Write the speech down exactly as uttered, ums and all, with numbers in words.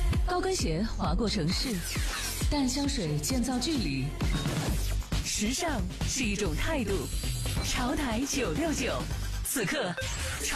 高跟鞋划过城市，淡香水建造距离。时尚是一种态度。潮台九六九，此刻。